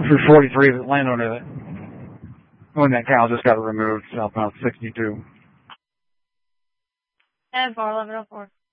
For 43, the landowner that when that cow just got removed, southbound 62. And 41104.